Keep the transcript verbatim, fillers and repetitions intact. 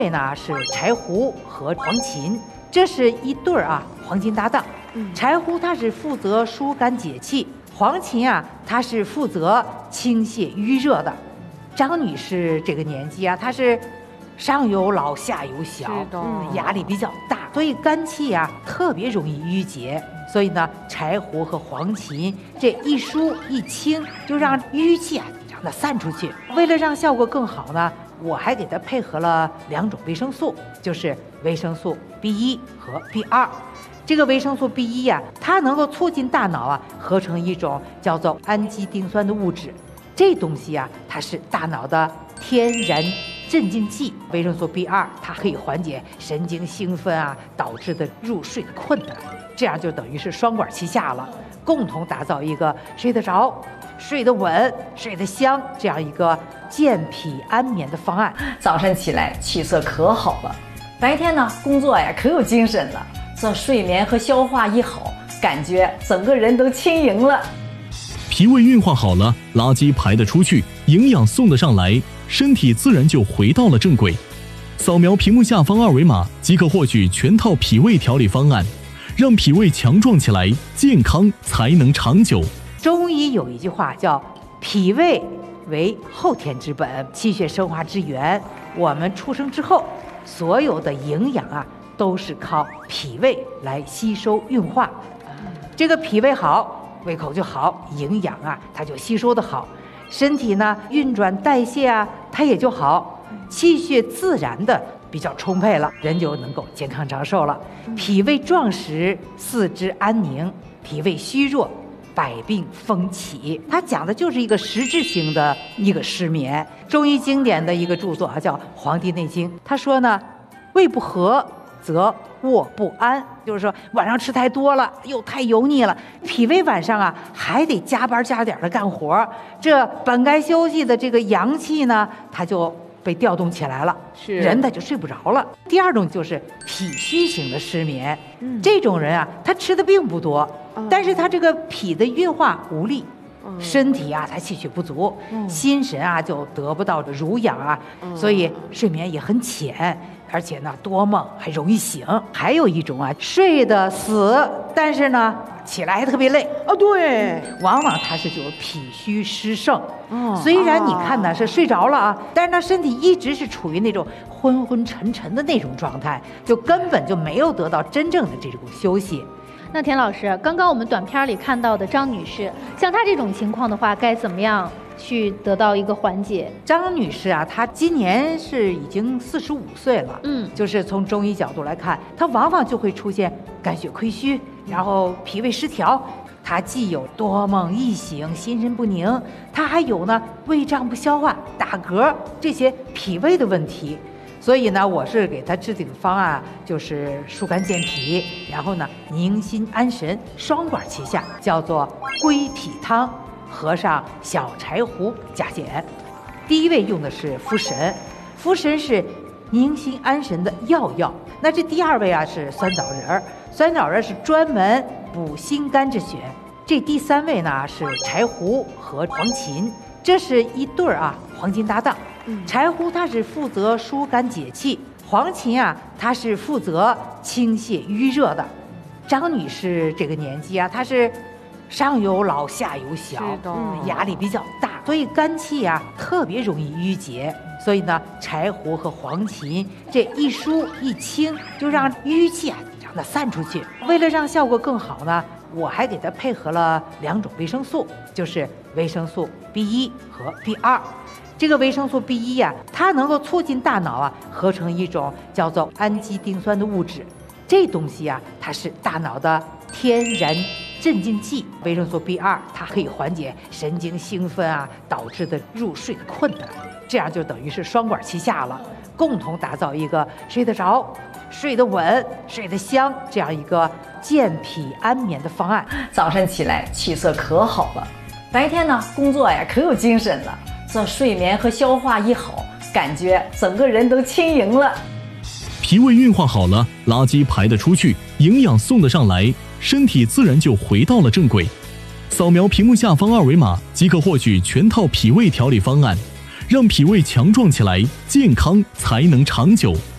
这呢是柴胡和黄芩，这是一对儿啊黄金搭档。柴胡它是负责疏肝解气，黄芩啊它是负责清泻淤热的。张女士这个年纪啊，她是上有老下有小，嗯，压力比较大，所以肝气啊特别容易郁结。所以呢，柴胡和黄芩这一疏一清，就让淤气啊让它散出去。为了让效果更好呢，我还给它配合了两种维生素，就是维生素 B 一 和 B 二。这个维生素 B 一 呀，它能够促进大脑啊合成一种叫做氨基丁酸的物质。这东西啊，它是大脑的天然镇静剂。维生素 B 二 它可以缓解神经兴奋啊导致的入睡的困难，这样就等于是双管齐下了，共同打造一个睡得着、睡得稳、睡得香这样一个健脾安眠的方案。 早晨起来气色可好了，白天呢工作呀可有精神了，这睡眠和消化一好，感觉整个人都轻盈了。 脾胃运化好了，垃圾排得出去，营养送得上来，身体自然就回到了正轨。扫描屏幕下方二维码即可获取全套脾胃调理方案，让脾胃强壮起来，健康才能长久。 中医有一句话叫脾胃为后天之本，气血生化之源。我们出生之后，所有的营养啊都是靠脾胃来吸收运化。这个脾胃好，胃口就好，营养啊它就吸收的好，身体呢运转代谢啊它也就好，气血自然的比较充沛了，人就能够健康长寿了。脾胃壮实，四肢安宁；脾胃虚弱，百病风起。它讲的就是一个实质性的一个失眠。中医经典的一个著作啊叫《黄帝内经》，他说呢，胃不和则卧不安，就是说晚上吃太多了，又太油腻了，脾胃晚上啊还得加班加点的干活，这本该休息的这个阳气呢，它就被调动起来了，是人他就睡不着了。第二种就是脾虚型的失眠，嗯、这种人啊，他吃的并不多，嗯、但是他这个脾的运化无力。嗯、身体啊，他气血不足，嗯、心神啊就得不到濡养啊，嗯、所以睡眠也很浅，而且呢多梦还容易醒。还有一种啊，睡得死，但是呢起来还特别累哦，对， 往往他是就是脾虚湿盛。哦，虽然你看呢是睡着了啊，但是他身体一直是处于那种昏昏沉沉的那种状态，就根本就没有得到真正的这种休息。 那田老师，刚刚我们短片里看到的张女士，像她这种情况的话，该怎么样去得到一个缓解？ 张女士啊，她今年是已经四十五岁了，嗯，就是从中医角度来看，她往往就会出现肝血亏虚，然后脾胃失调。她既有多梦易醒、心神不宁，她还有呢胃胀不消化、打嗝这些脾胃的问题。所以呢，我是给他制定的方案就是疏肝健脾，然后呢宁心安神，双管齐下，叫做归脾汤，合上小柴胡加减。第一位用的是茯神，茯神是宁心安神的要药。那这第二位啊是酸枣仁，酸枣仁是专门补心肝之选。这第三位呢是柴胡和黄芩，这是一对儿啊黄金搭档。柴胡它是负责疏肝解气，黄芩啊它是负责清泻淤热的。张女士这个年纪啊，她是上有老下有小，嗯、压力比较大，所以肝气啊特别容易郁结。所以呢，柴胡和黄芩这一疏一清，就让淤气啊让它散出去。为了让效果更好呢，我还给它配合了两种维生素，就是维生素 B 一 和 B 二。这个维生素 B 一 呀，它能够促进大脑啊合成一种叫做氨基丁酸的物质。这东西啊，它是大脑的天然镇静剂。维生素 B 二 它可以缓解神经兴奋啊导致的入睡的困难，这样就等于是双管齐下了，共同打造一个睡得着、睡得稳、睡得香这样一个健脾安眠的方案。 早晨起来气色可好了，白天呢工作呀可有精神了，这睡眠和消化一好，感觉整个人都轻盈了。 脾胃运化好了，垃圾排得出去，营养送得上来，身体自然就回到了正轨。扫描屏幕下方二维码即可获取全套脾胃调理方案，让脾胃强壮起来，健康才能长久。